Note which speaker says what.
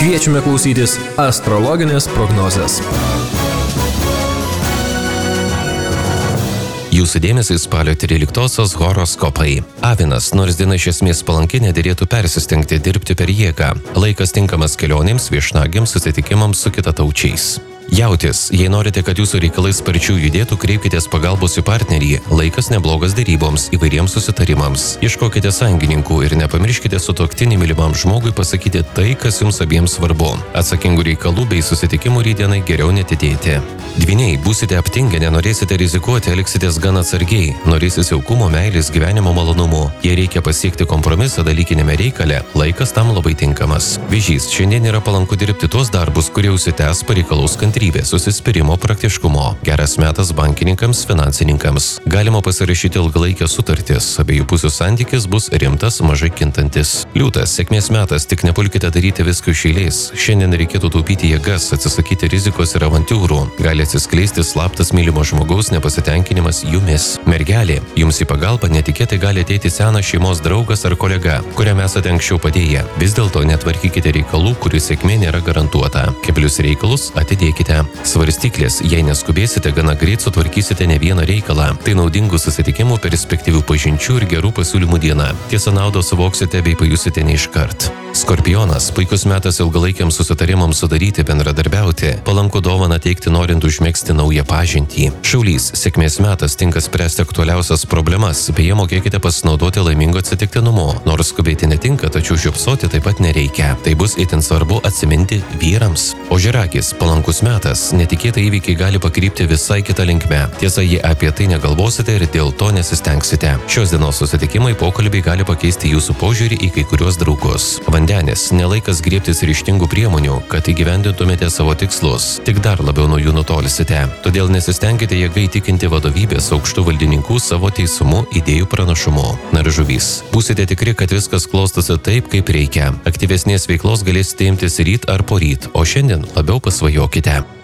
Speaker 1: Kviečiame klausytis astrologinės prognozės.
Speaker 2: Jūsų dėmesį spalio 13-osios horoskopai. Avinas, nors diena iš esmės palanki, nederėtų persistengti dirbti per jėgą. Laikas tinkamas kelionėms, viešnagiams, susitikimams su kitataučiais. Jautis, jei norite, kad jūsų reikalai sparčiau judėtų, kreipkitės pagalbos į partnerį. Laikas neblogas deryboms, įvairiems susitarimams. Ieškokite sąjungininkų ir nepamirškite sutuoktinį mylimam žmogui pasakyti tai, kas jums abiems svarbu. Atsakingų reikalų bei susitikimų rytdienai geriau netidėti. Dvyniai, būsite aptingę, nenorėsite rizikuoti, elgsitės gan atsargiai. Norėsis jaukumo, meilės, gyvenimo malonumų. Jei reikia pasiekti kompromisą dalykinėme reikale, laikas tam labai tinkamas. Vėžys, šiandien yra palanku dirbti tuos darbus, kurie užsitęs pareikalaus kantrybės, susispyrimo, praktiškumo. Geras metas bankininkams, finansininkams. Galima pasirašyti ilgalaikę sutartis. Abiejų pusių santykis bus rimtas, mažai kintantis. Liūtas, sėkmės metas, tik nepulkite daryti visko iš eilės. Šiandien reikėtų taupyti jėgas, atsisakyti rizikos ir avantiūrų. Gali atsiskleisti slaptas mylimo žmogaus nepasitenkinimas jumis. Mergelė, jums į pagalbą netikėtai gali ateiti senas šeimos draugas ar kolega, kuriam esate anksčiau padėję. Vis dėlto netvarkykite reikalų, kurių sėkmė nėra garantuota. Keblius reikalus atidėkite. Svarstyklės, jei neskubėsite, gana greit sutvarkysite ne vieną reikalą. Tai naudingų susitikimų, perspektyvių pažinčių ir gerų pasiūlymų diena. Tiesa, naudą suvoksite bei pajusite ne iškart. Skorpionas, puikus metas ilgalaikiams susitarimams sudaryti, bendradarbiauti. Palanku dovaną teikti norint užmegzti naują pažintį. Šaulys, sėkmės metas tinka spręsti aktualiausias problemas, beje mokėkite pasinaudoti laimingo atsitiktinumu. Nors skubėti netinka, tačiau žiopsoti taip pat nereikia. Tai bus itin svarbu atsiminti vyrams. Ožiaragis, palankus metas, netikėtai įvykiai gali pakrypti visai kitą linkmę. Tiesa, jei apie tai negalvosite ir dėl to nesistengsite. Šios dienos susitikimai pokalbiai gali pakeisti jūsų požiūrį į kai kuriuos draugus. Vandenis, nelaikas griebtis ryžtingų priemonių, kad įgyvendintumėte savo tikslus, tik dar labiau nuo jų nutolsite. Todėl nesistengkite jėgai įtikinti vadovybės aukštų valdininkų savo teisumu, idėjų pranašumu. Na ir žuvys, būsite tikri, kad viskas klostosi taip, kaip reikia. Aktyvesnės veiklos galėsite imtis ryt ar poryt, o šiandien labiau pasvajokite.